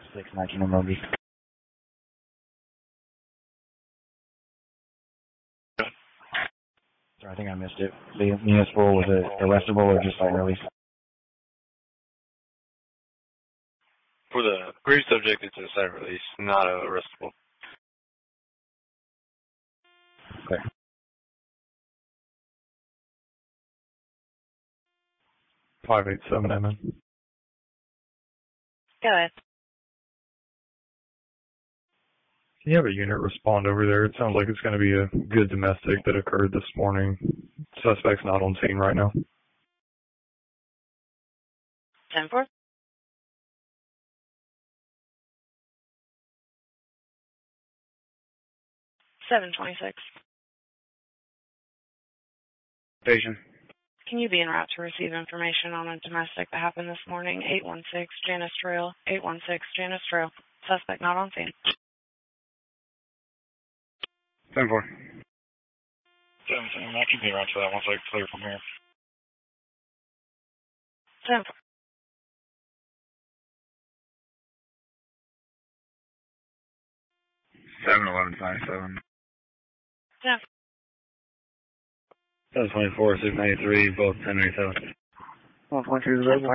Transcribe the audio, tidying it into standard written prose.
619 emoji. Sorry, I think I missed it. The municipal, was it arrestable or just like release? For the brief subject, it's a site release, not arrestable. Okay. $587, Amen. Go ahead. Can you have a unit respond over there? It sounds like it's going to be a good domestic that occurred this morning. Suspect's not on scene right now. 10-4. $726. Patient. Can you be en route to receive information on a domestic that happened this morning? 816 Janice Trail. 816 Janice Trail. Suspect not on scene. 10-4. 7, I can be around to that once I clear from here. 10-4. 7-11-97. 10-4. 724, 693, both 1097. 1.2 is available.